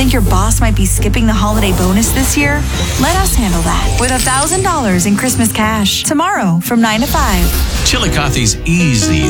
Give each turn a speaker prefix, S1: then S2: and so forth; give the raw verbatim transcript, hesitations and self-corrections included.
S1: Think your boss might be skipping the holiday bonus this year? Let us handle that with one thousand dollars in Christmas cash tomorrow from nine to five.
S2: Chillicothe's easy